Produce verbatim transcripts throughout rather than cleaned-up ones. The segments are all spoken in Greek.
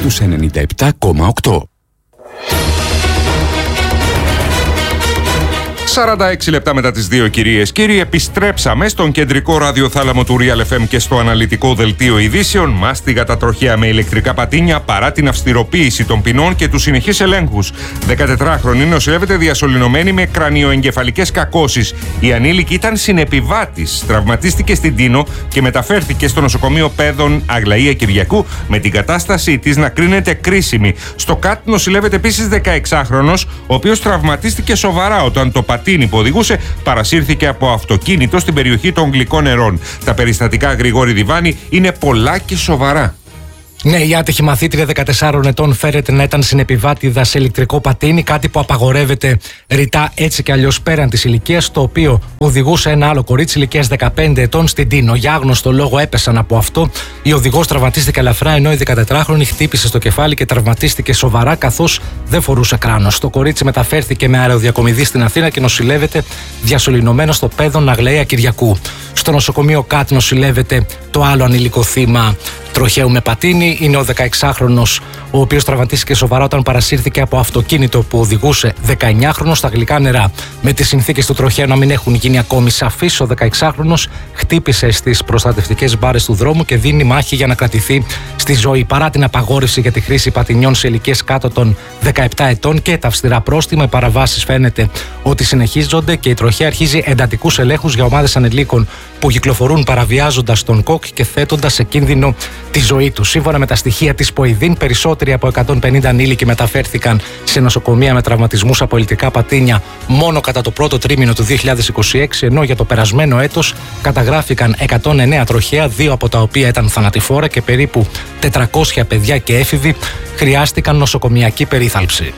στους ενενήντα επτά κόμμα οκτώ. σαράντα έξι λεπτά μετά τις δύο, κυρίες κύριοι, επιστρέψαμε στον κεντρικό ραδιοθάλαμο του Real εφ εμ και στο αναλυτικό δελτίο ειδήσεων. Μάστιγα τα τροχαία με ηλεκτρικά πατίνια παρά την αυστηροποίηση των ποινών και τους συνεχείς ελέγχους. δεκατετράχρονη νοσηλεύεται διασωληνωμένη με κρανιοεγκεφαλικές κακώσεις. Η ανήλικη ήταν συνεπιβάτης. Τραυματίστηκε στην Τίνο και μεταφέρθηκε στο νοσοκομείο Πέδων Αγλαία Κυριακού με την κατάστασή της να κρίνεται κρίσιμη. Στο ΚΑΤ νοσηλεύεται επίσης δεκαεξάχρονος, ο οποίος τραυματίστηκε σοβαρά όταν το πατίνι που οδηγούσε παρασύρθηκε από αυτοκίνητο στην περιοχή των Γλυκών Νερών. Τα περιστατικά, Γρηγόρη Διβάνη, είναι πολλά και σοβαρά. Ναι, η άτυχη μαθήτρια δεκατεσσάρων ετών φέρεται να ήταν συνεπιβάτηδα σε ηλεκτρικό πατίνι, κάτι που απαγορεύεται ρητά έτσι κι αλλιώς πέραν της ηλικίας, το οποίο οδηγούσε ένα άλλο κορίτσι ηλικίας δεκαπέντε ετών στην Τίνο. Για άγνωστο λόγο έπεσαν από αυτό. Η οδηγός τραυματίστηκε ελαφρά, ενώ η δεκατετράχρονη χτύπησε στο κεφάλι και τραυματίστηκε σοβαρά, καθώς δεν φορούσε κράνος. Το κορίτσι μεταφέρθηκε με αεροδιακομιδή στην Αθήνα και νοσηλεύεται διασωληνωμένο στο Πέδων Αγλαία Κυριακού. Στο νοσοκομείο ΚΑΤ νοσηλεύεται το άλλο ανήλικο θύμα τροχαίου με πατίνι. Είναι ο δεκαεξάχρονος, ο οποίος τραυματίστηκε σοβαρά όταν παρασύρθηκε από αυτοκίνητο που οδηγούσε δεκαεννιάχρονος στα Γλυκά Νερά. Με τις συνθήκες του τροχαίου να μην έχουν γίνει ακόμη σαφείς, ο δεκαεξάχρονος χτύπησε στις προστατευτικές μπάρες του δρόμου και δίνει μάχη για να κρατηθεί στη ζωή. Παρά την απαγόρευση για τη χρήση πατινιών σε ηλικίες κάτω των δεκαεπτά ετών και τα αυστηρά πρόστιμα, οι παραβάσεις φαίνεται ότι συνεχίζονται και η τροχαία αρχίζει εντατικούς ελέγχους για ομάδες ανηλίκων που κυκλοφορούν παραβιάζοντας τον κοκ και θέτοντας σε κίνδυνο τη ζωή του. Σύμφωνα με τα στοιχεία της ΠΟΗΔΗΝ, περισσότεροι από εκατόν πενήντα ανήλικοι μεταφέρθηκαν σε νοσοκομεία με τραυματισμούς από ηλεκτρικά πατίνια μόνο κατά το πρώτο τρίμηνο του δύο χιλιάδες είκοσι έξι, ενώ για το περασμένο έτος καταγράφηκαν εκατόν εννέα τροχαία, δύο από τα οποία ήταν θανατηφόρα και περίπου τετρακόσια παιδιά και έφηβοι χρειάστηκαν νοσοκομιακή περίθαλψη.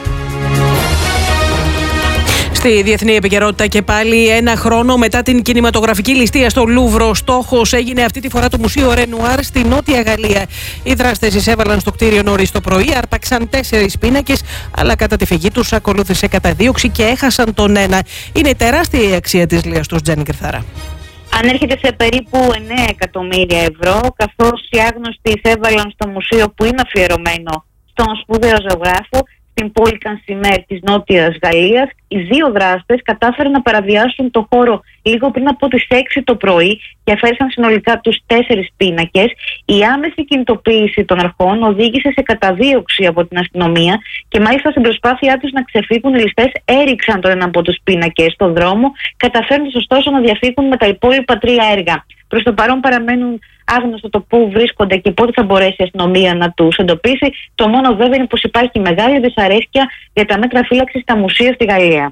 Στη διεθνή επικαιρότητα και πάλι, ένα χρόνο μετά την κινηματογραφική ληστεία στο Λούβρο, στόχος έγινε αυτή τη φορά το Μουσείο Ρενουάρ στη Νότια Γαλλία. Οι δράστες εισέβαλαν στο κτίριο νωρίς το πρωί, άρπαξαν τέσσερις πίνακες, αλλά κατά τη φυγή τους ακολούθησε καταδίωξη και έχασαν τον ένα. Είναι τεράστια η αξία της λίας τους, Τζέννη Κρυθάρα. Ανέρχεται σε περίπου εννέα εκατομμύρια ευρώ, καθώς οι άγνωστοι εισέβαλαν στο μουσείο που είναι αφιερωμένο στον σπουδαίο ζωγράφο στην πόλη Κανσιμέρ της Νότιας Γαλλίας. Οι δύο δράστες κατάφεραν να παραβιάσουν το χώρο λίγο πριν από τις έξι το πρωί και αφαίρεσαν συνολικά τους τέσσερις πίνακες. Η άμεση κινητοποίηση των αρχών οδήγησε σε καταδίωξη από την αστυνομία και μάλιστα στην προσπάθειά τους να ξεφύγουν, οι ληστές έριξαν τον ένα από τους πίνακες στον δρόμο, καταφέρνοντας ωστόσο να διαφύγουν με τα υπόλοιπα τρία έργα. Προς το παρόν παραμένουν άγνωστο το πού βρίσκονται και πότε θα μπορέσει η αστυνομία να τους εντοπίσει. Το μόνο βέβαιο είναι πως υπάρχει μεγάλη δυσαρέσκεια για τα μέτρα φύλαξης στα μουσεία στη Γαλλία.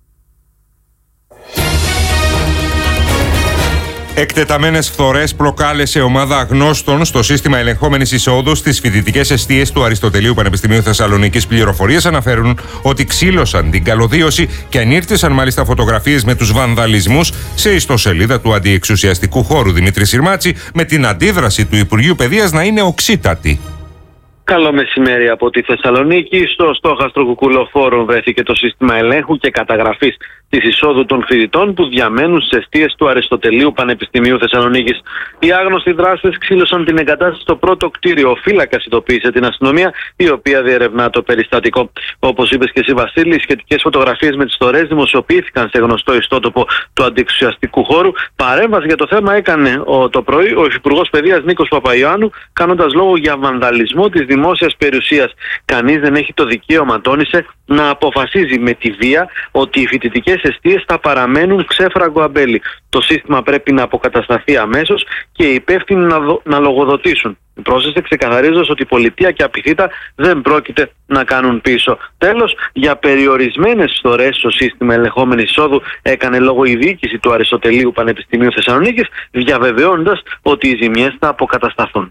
Εκτεταμένες φθορές προκάλεσε ομάδα αγνώστων στο σύστημα ελεγχόμενης εισόδου στις φοιτητικές εστίες του Αριστοτελείου Πανεπιστημίου Θεσσαλονίκης. Πληροφορίες αναφέρουν ότι ξύλωσαν την καλωδίωση και ανήρτησαν μάλιστα φωτογραφίες με τους βανδαλισμούς σε ιστοσελίδα του αντιεξουσιαστικού χώρου Δημήτρη Συρμάτση, με την αντίδραση του Υπουργείου Παιδείας να είναι οξύτατη. Καλό μεσημέρι από τη Θεσσαλονίκη. Στο στόχαστρο Κουκουλοφόρων βρέθηκε το σύστημα ελέγχου και καταγραφής της εισόδου των φοιτητών που διαμένουν στις εστίες του Αριστοτελείου Πανεπιστημίου Θεσσαλονίκης. Οι άγνωστοι δράστες ξύλωσαν την εγκατάσταση στο πρώτο κτίριο. Ο φύλακας ειδοποίησε την αστυνομία, η οποία διερευνά το περιστατικό. Όπως είπες και εσύ, Βασίλη, οι σχετικές φωτογραφίες με τις φθορές δημοσιοποιήθηκαν σε γνωστό ιστότοπο του αντιεξουσιαστικού χώρου. Παρέμβαση για το θέμα έκανε ο, το πρωί ο Υφυπουργός Παιδείας Νίκος Παπαϊωάννου, κάνοντας λόγο για βανδαλισμό της δημόσιας περιουσίας. Κανείς δεν έχει το δικαίωμα, τόνισε, να αποφασίζει με τη βία ότι οι φοιτητικές εστίες θα παραμένουν ξέφραγκο αμπέλι. Το σύστημα πρέπει να αποκατασταθεί αμέσως και οι υπεύθυνοι να, δο, να λογοδοτήσουν. Πρόσθεσε ξεκαθαρίζοντας ότι η πολιτεία και απειθήτα δεν πρόκειται να κάνουν πίσω. Τέλος, για περιορισμένες φθορές στο σύστημα ελεγχόμενης εισόδου έκανε λόγο η διοίκηση του Αριστοτελείου Πανεπιστημίου Θεσσαλονίκης, διαβεβαιώνοντας ότι οι ζημιές θα αποκατασταθούν.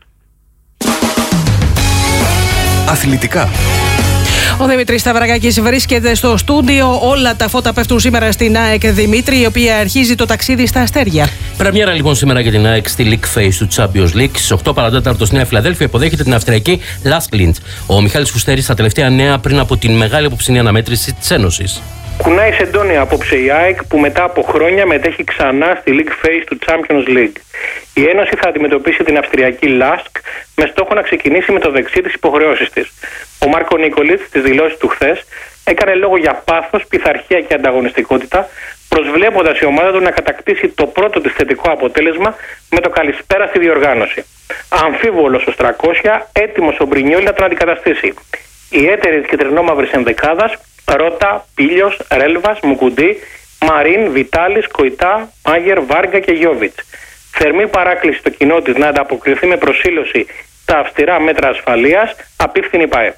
Αθλητικά. Ο Δημήτρης Σταυρακάκης βρίσκεται στο στούντιο. Όλα τα φώτα πέφτουν σήμερα στην ΑΕΚ, Δημήτρη, η οποία αρχίζει το ταξίδι στα αστέρια. Πρεμιέρα λοιπόν σήμερα για την ΑΕΚ στη League Phase του Champions League. Στις οκτώ παρά τέταρτο στη Νέα Φιλαδέλφια υποδέχεται την Αυστριακή Lask Linz. Ο Μιχάλης Φουστέρης στα τελευταία νέα πριν από την μεγάλη αποψινή αναμέτρηση της Ένωσης. Κουνάει σεντόνια απόψε η ΑΕΚ που μετά από χρόνια μετέχει ξανά στη League Phase του Champions League. Η Ένωση θα αντιμετωπίσει την Αυστριακή Λάσκ με στόχο να ξεκινήσει με το δεξί της υποχρεώσεις της. Ο Μάρκο Νίκολιτς στις δηλώσεις του χθες έκανε λόγο για πάθος, πειθαρχία και ανταγωνιστικότητα, προσβλέποντας η ομάδα του να κατακτήσει το πρώτο της θετικό αποτέλεσμα με το καλησπέρα στη διοργάνωση. Αμφίβολος ο Στρακόσια, έτοιμος ο Μπρινιόλι να τον αντικαταστήσει. Η έτερη της κεντρινόμαυρης ενδεκάδας, Ρότα, Πίλιος, Ρέλβας, Μουκουντή, Μαρίν, Βιτάλης, Κοϊτά, Μάγερ, Βάργα και Γιόβιτς. Θερμή παράκληση στο κοινό της να ανταποκριθεί με προσήλωση τα αυστηρά μέτρα ασφαλείας, απίφθηνη ΠΑΕ.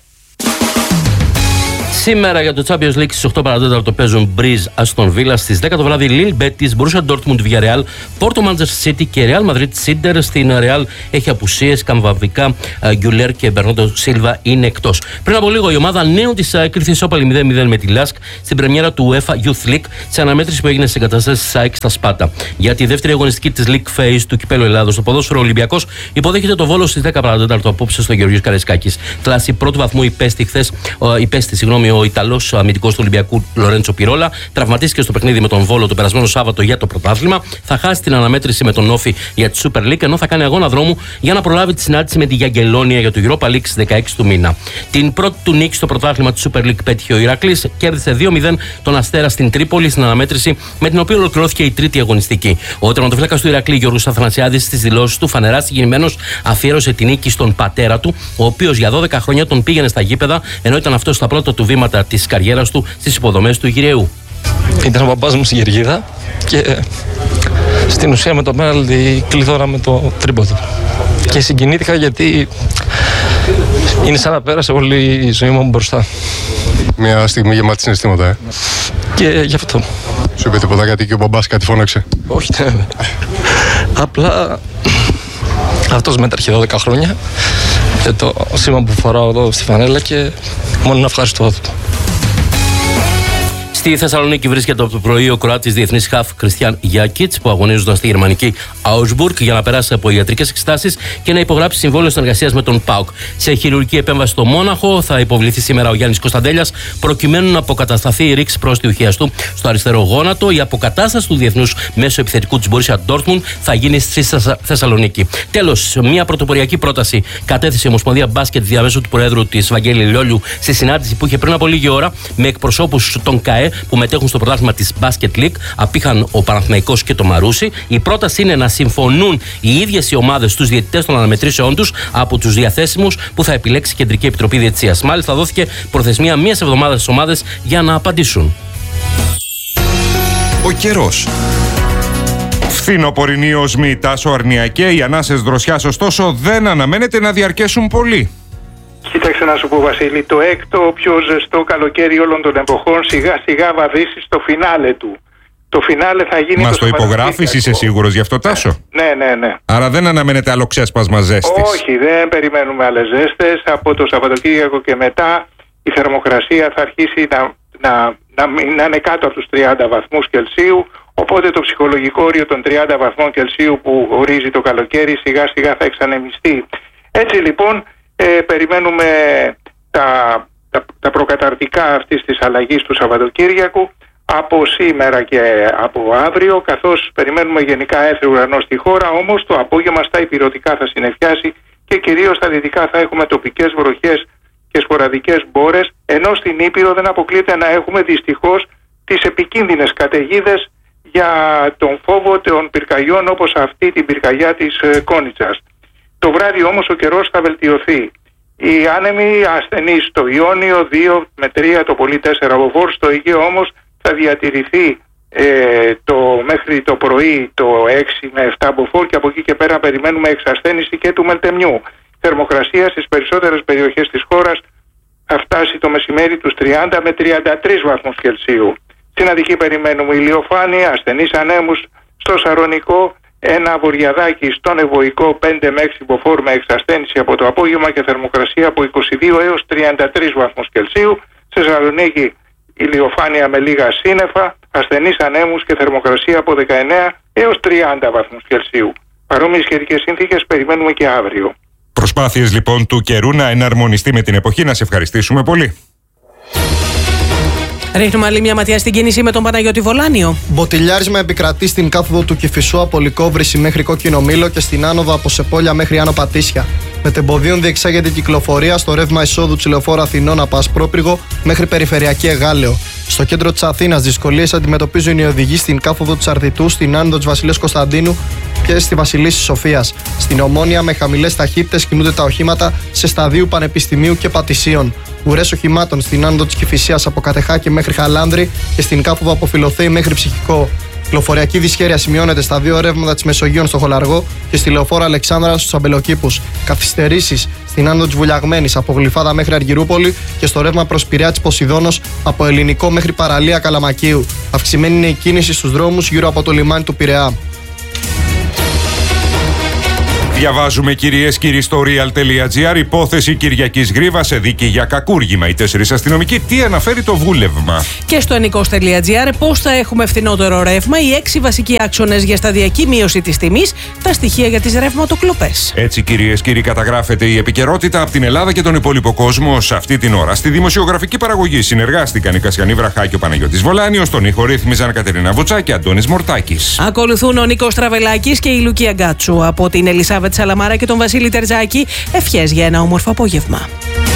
Σήμερα για το Champions League στις οκτώ παρά τέταρτο παίζουν Breeze Aston Villa, στις δέκα το βράδυ Lille Betis, Borussia Dortmund Villarreal, Porto Manchester City και Real Madrid Cinder. Στην Real έχει απουσίες, Καμβαβικά, Γκιουλέρ και Μπερνόντο Σίλβα είναι εκτός. Πριν από λίγο η ομάδα νέων της ΑΕΚ ήρθε ισόπαλη μηδέν μηδέν με τη Λάσκ στην πρεμιέρα του UEFA Youth League σε αναμέτρηση που έγινε στις εγκαταστάσεις της ΑΕΚ στα Σπάτα. Για τη δεύτερη αγωνιστική της League Phase του Κυπέλλου Ελλάδος, το ποδόσφαιρο Ολυμπιακός υποδέχεται το Βόλο στις δέκα παρά τέταρτο απόψε στο Γεωργίος Καραϊσκάκης. Κλάση πρώτου βαθμού υπέστη χθες, υπέστη, συγγνώμη, ο Ιταλός αμυντικός του Ολυμπιακού Λορέντσο Πιρόλα. Τραυματίστηκε στο παιχνίδι με τον Βόλο το περασμένο Σάββατο για το πρωτάθλημα. Θα χάσει την αναμέτρηση με τον Όφη για τη Super League, ενώ θα κάνει αγώνα δρόμου για να προλάβει τη συνάντηση με τη Γιαγκελόνια για το Europa League στις δεκαέξι του μήνα. Την πρώτη του νίκη στο πρωτάθλημα τη Super League πέτυχε ο Ηρακλής, κέρδισε δύο μηδέν τον Αστέρα στην Τρίπολη στην αναμέτρηση με την οποία ολοκληρώθηκε η τρίτη αγωνιστική. Ο τερματοφύλακας του Ηρακλή Γιώργος Αθανασιάδης στις δηλώσεις του φανερά συγκινημένος αφιέρωσε την νίκη στον πατέρα του, ο οποίος για δώδεκα χρόνια τον πήγαινε στα γήπεδα, ενώ ήταν αυτό στα πρώτα του βήματα της καριέρας του στις υποδομές του Ηραίου. Ήταν ο μπαμπάς μου στην Γεργίδα και στην ουσία με το πέναλτι κλειδώραμε το τρίποντο. Και συγκινήθηκα γιατί είναι σαν να πέρασε όλη η ζωή μου μπροστά. Μια στιγμή γεμάτη συναισθήματα, ε. Και γι' αυτό. Σου είπε τίποτα γιατί και ο μπαμπάς κάτι φώναξε? Όχι, ναι. Απλά αυτός μέτρχε δώδεκα χρόνια και το σήμα που φοράω εδώ στη φανέλα και μόνο να ευχαριστώ. Στη Θεσσαλονίκη βρίσκεται από το πρωί ο Κροάτης διεθνής χαφ Κριστιάν Γιάκιτς, που αγωνίζονταν στη γερμανική Augsburg για να περάσει από ιατρικές εξετάσεις και να υπογράψει συμβόλαιο συνεργασίας με τον ΠΑΟΚ. Σε χειρουργική επέμβαση στο Μόναχο θα υποβληθεί σήμερα ο Γιάννης Κωνσταντέλιας, προκειμένου να αποκατασταθεί η ρήξη πρόστιου χιαστού στο αριστερό γόνατο. Η αποκατάσταση του διεθνούς μέσω επιθετικού της Borussia Dortmund θα γίνει στη Θεσσαλονίκη. Τέλος, μια πρωτοποριακή πρόταση κατέθεσε η Ομοσπονδία Μπάσκετ διαμέσου του Προέδρου της Βαγγέλη Λιόλιου στη συνάντηση που είχε πριν από λίγη ώρα με εκπροσώπους των ΚΑΕ που μετέχουν στο πρωτάθλημα της Basket League. Απήχαν ο Παναθηναϊκός και το Μαρούσι. Η πρόταση είναι να συμφωνούν οι ίδιες οι ομάδες στους διαιτητές των αναμετρήσεών τους από τους διαθέσιμους που θα επιλέξει η Κεντρική Επιτροπή Διαιτησίας. Μάλιστα, δόθηκε προθεσμία μίας εβδομάδας στις ομάδες για να απαντήσουν. Ο καιρός. Φθινοπορεινή οσμή, τάσο αρνιακέ, οι ανάσες δροσιάς ωστόσο δεν αναμένεται να διαρκέσουν πολύ. Κοίταξε να σου πω, Βασίλη, το έκτο πιο ζεστό καλοκαίρι όλων των εποχών σιγά σιγά βαδίσει στο φινάλε του. Το φινάλε θα γίνει. Μας το, το υπογράφεις, είσαι σίγουρος γι' αυτό, Τάσο? Ναι, ναι, ναι. Άρα δεν αναμένεται άλλο ξέσπασμα ζέστης? Όχι, δεν περιμένουμε άλλες ζέστες. Από το Σαββατοκύριακο και μετά η θερμοκρασία θα αρχίσει να, να, να, να είναι κάτω από τους τριάντα βαθμούς Κελσίου. Οπότε το ψυχολογικό όριο των τριάντα βαθμών Κελσίου που ορίζει το καλοκαίρι σιγά σιγά θα εξανεμιστεί. Έτσι λοιπόν ε, περιμένουμε τα, τα, τα προκαταρτικά αυτής της αλλαγής του Σαββατοκύριακου από σήμερα και από αύριο, καθώς περιμένουμε γενικά έθριο ουρανό στη χώρα, όμως το απόγευμα στα ηπειρωτικά θα συννεφιάσει και κυρίως στα δυτικά θα έχουμε τοπικές βροχές και σποραδικές μπόρες, ενώ στην Ήπειρο δεν αποκλείεται να έχουμε δυστυχώς τις επικίνδυνες καταιγίδες για τον φόβο των πυρκαγιών, όπως αυτή την πυρκαγιά της ε, Κόνιτσας. Το βράδυ όμως ο καιρός θα βελτιωθεί. Οι άνεμοι ασθενείς στο Ιόνιο δύο με τρία, το πολύ τέσσερα μποφόρ, στο Αιγαίο όμως θα διατηρηθεί ε, το, μέχρι το πρωί το έξι με επτά μποφόρ και από εκεί και πέρα περιμένουμε εξασθένηση και του μελτεμιού. Θερμοκρασία στις περισσότερες περιοχές της χώρας θα φτάσει το μεσημέρι τους τριάντα με τριάντα τρεις βαθμούς Κελσίου. Στην Αττική περιμένουμε ηλιοφάνεια, ασθενείς ανέμους, στο Σαρονικό ένα βοριαδάκι, στον Ευωικό πέντε με έξι μποφόρ με εξασθένηση από το απόγευμα και θερμοκρασία από είκοσι δύο έως τριάντα τρεις βαθμούς Κελσίου. Σε Θεσσαλονίκη ηλιοφάνεια με λίγα σύννεφα, ασθενείς ανέμους και θερμοκρασία από δεκαεννέα έως τριάντα βαθμούς Κελσίου. Παρόμοιες σχετικές συνθήκες περιμένουμε και αύριο. Προσπάθειες λοιπόν του καιρού να εναρμονιστεί με την εποχή. Να σε ευχαριστήσουμε πολύ. Ρίχνουμε άλλη μια ματιά στην κίνηση με τον Παναγιώτη Βολάνιο. Μποτιλιάρισμα επικρατεί στην κάθοδο του Κηφισού από Λυκόβρηση μέχρι Κόκκινο Μήλο και στην άνοδο από Σεπόλια μέχρι Άνω Πατήσια. Μετεμποδίων διεξάγεται κυκλοφορία στο ρεύμα εισόδου της λεωφόρου Αθηνών από Ασπρόπυργο μέχρι Περιφερειακή Εγάλεο. Στο κέντρο της Αθήνας δυσκολίες αντιμετωπίζουν οι οδηγοί στην κάθοδο της Αρδιτού, στην άνοδο της Βασιλείας Κωνσταντίνου και στη Βασιλίσσης Σοφίας. Στην Ομόνια με χαμηλές ταχύτητες κινούνται τα οχήματα σε σταδίου Πανεπιστημίου και Πατησίων. Ουρές οχημάτων στην άνοδο της Κηφισίας από Κατεχάκη μέχρι Χαλάνδρη και στην κάθοδο από Φιλοθέη μέχρι Ψυχικό. Κυκλοφοριακή δυσχέρεια σημειώνεται στα δύο ρεύματα της Μεσογείων στο Χολαργό και στη λεωφόρο Αλεξάνδρα στους Αμπελοκήπους. Καθυστερήσεις στην άνοδο της Βουλιαγμένης από Γλυφάδα μέχρι Αργυρούπολη και στο ρεύμα προς Πειραιά της Ποσειδώνος από Ελληνικό μέχρι Παραλία Καλαμακίου. Αυξημένη είναι η κίνηση στους δρόμους γύρω από το λιμάνι του Πειραιά. Διαβάζουμε, κυρίες κύριοι, στο real.gr, υπόθεση Κυριακής Γρίβα σε δίκη για κακούργημα. Οι τέσσερις αστυνομικοί, τι αναφέρει το βούλευμα. Και στο ενικός.gr, πώς θα έχουμε φθηνότερο ρεύμα, οι έξι βασικοί άξονες για σταδιακή μείωση της τιμής, τα στοιχεία για τις ρευματοκλοπές. Έτσι, κυρίες κύριοι, καταγράφεται η επικαιρότητα από την Ελλάδα και τον υπόλοιπο κόσμο σε αυτή την ώρα. Στη δημοσιογραφική παραγωγή συνεργάστηκαν η Κασιανή Βραχά και ο Παναγιώτης Βολάνιος, τον ήχο ρύθμιζαν Κατερίνα Βουτσά και Αντώνης Μορτάκης. Ακολουθούν ο Νίκος Τραβελάκης και η Λουκία Γκάτσου. Από την Ελισάβετ Σαλαμάρα και τον Βασίλη Τερζάκη, ευχές για ένα όμορφο απόγευμα.